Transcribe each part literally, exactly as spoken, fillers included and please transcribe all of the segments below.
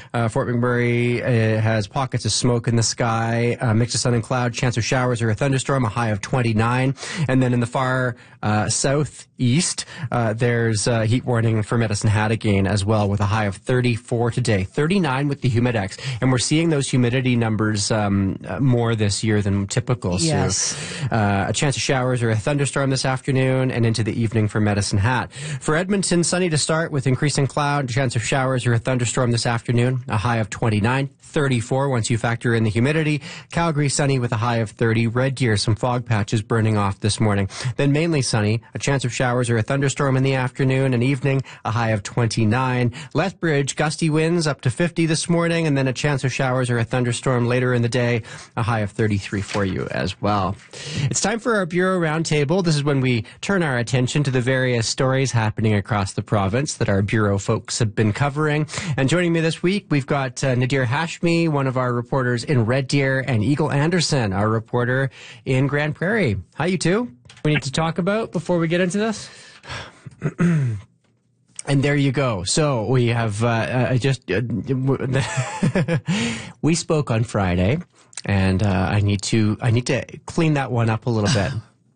Uh, Fort McMurray uh, has pockets of smoke in the sky, uh, mix of sun and cloud, chance of showers or a thunderstorm, a high of twenty-nine. And then in the far uh, southeast, uh, there's a heat warning for Medicine Hat again as well, with a high of thirty-four today, thirty-nine with the Humidex. And we're seeing those humidity numbers um, more this year than typical. Yes. So, uh, a chance of showers or a thunderstorm this afternoon and into the evening for Medicine Hat. For Edmonton, sunny to start with increasing cloud, chance of showers or a thunderstorm this afternoon, a high of twenty-nine, thirty-four once you factor in the humidity. Calgary, sunny with a high of thirty. Red Deer, some fog patches burning off this morning. Then mainly sunny, a chance of showers or a thunderstorm in the afternoon and evening, a high of twenty-nine. Lethbridge, gusty winds up to fifty this morning, and then a chance of showers or a thunderstorm later in the day, a high of thirty-three for you as well. It's time for our Bureau Roundtable. This is when we turn our attention to the various stories happening across the province that our Bureau folks have been covering. And joining me this week, we've got uh, Nadir Hashmi, one of our reporters in Red Deer, and Eagle Anderson, our reporter in Grande Prairie. Hi, you two. We need to talk about before we get into this? And there you go. So we have, uh, uh, just, uh, we spoke on Friday, and uh, I need to, I need to clean that one up a little bit.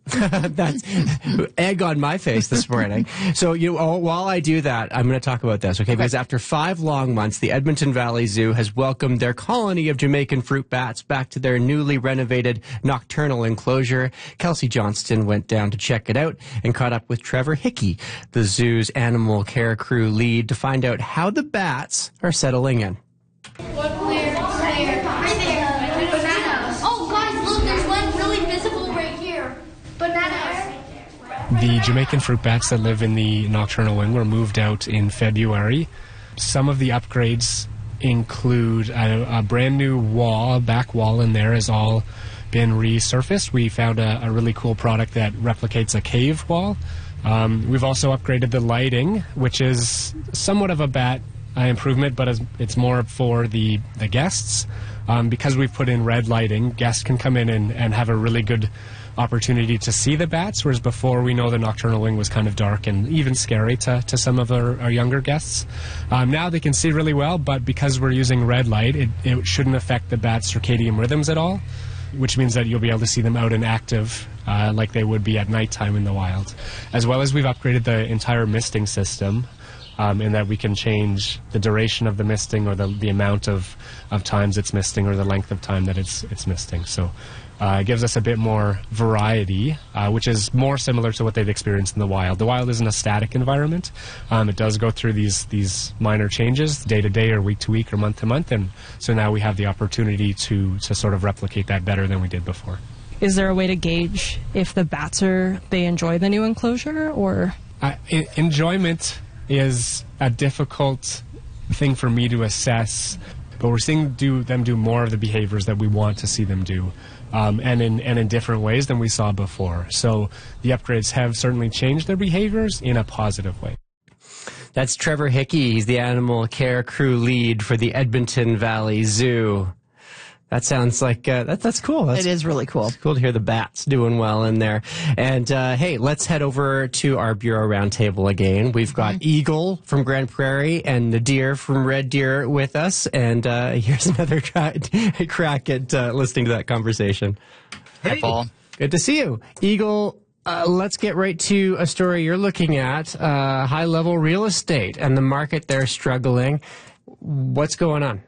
That's egg on my face this morning. So you know, while I do that, I'm going to talk about this, okay? Because after five long months, the Edmonton Valley Zoo has welcomed their colony of Jamaican fruit bats back to their newly renovated nocturnal enclosure. Kelsey Johnston went down to check it out and caught up with Trevor Hickey, the zoo's animal care crew lead, to find out how the bats are settling in. What clear? Clear. Right there. Bananas. Oh, guys, look, there's one really visible right here. Bananas. The Jamaican fruit bats that live in the nocturnal wing were moved out in February. Some of the upgrades include a, a brand new wall, a back wall in there has all been resurfaced. We found a, a really cool product that replicates a cave wall. Um, we've also upgraded the lighting, which is somewhat of a bat uh, improvement, but it's more for the, the guests. Um, because we've put in red lighting, guests can come in and, and have a really good opportunity to see the bats, whereas before we know the nocturnal wing was kind of dark and even scary to, to some of our, our younger guests. Um, now they can see really well, but because we're using red light, it, it shouldn't affect the bats' circadian rhythms at all, which means that you'll be able to see them out and active uh, like they would be at nighttime in the wild. As well as we've upgraded the entire misting system, Um, in that we can change the duration of the misting or the, the amount of, of times it's misting or the length of time that it's it's misting. So uh, it gives us a bit more variety, uh, which is more similar to what they've experienced in the wild. The wild isn't a static environment. Um, it does go through these, these minor changes day to day or week to week or month to month, and so now we have the opportunity to, to sort of replicate that better than we did before. Is there a way to gauge if the bats are, they enjoy the new enclosure, or? Uh, I- enjoyment is a difficult thing for me to assess, but we're seeing do, them do more of the behaviors that we want to see them do, um, and in and in different ways than we saw before. So the upgrades have certainly changed their behaviors in a positive way. That's Trevor Hickey. He's the animal care crew lead for the Edmonton Valley Zoo. That sounds like, uh, that, that's cool. That's, it is really cool. It's cool to hear the bats doing well in there. And, uh, hey, let's head over to our Bureau Roundtable again. We've got mm-hmm. Eagle from Grande Prairie and Nadir from Red Deer with us. And uh, here's another tra- crack at uh, listening to that conversation. Hey, Paul. Good to see you. Eagle, uh, let's get right to a story you're looking at, uh, high-level real estate and the market there struggling. What's going on?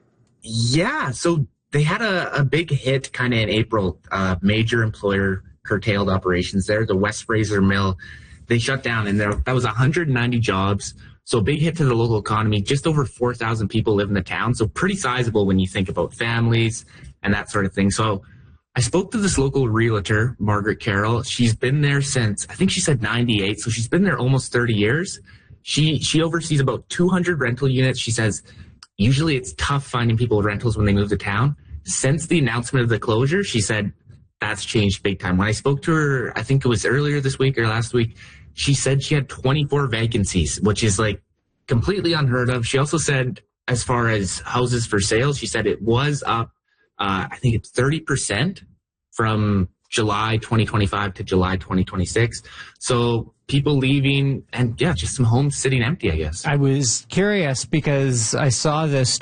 Yeah, so they had a, a big hit kind of in April. Uh, major employer curtailed operations there. The West Fraser Mill, they shut down, and there that was one hundred ninety jobs. So a big hit to the local economy. Just over four thousand people live in the town, so pretty sizable when you think about families and that sort of thing. So I spoke to this local realtor, Margaret Carroll. She's been there since, I think she said ninety-eight, so she's been there almost thirty years. She she oversees about two hundred rental units. She says usually it's tough finding people rentals when they move to town. Since the announcement of the closure, she said that's changed big time. When I spoke to her, I think it was earlier this week or last week, she said she had twenty-four vacancies, which is like completely unheard of. She also said, as far as houses for sale, she said it was up, uh, I think it's thirty percent from July twenty twenty-five to July twenty twenty-six. So people leaving and, yeah, just some homes sitting empty, I guess. I was curious because I saw this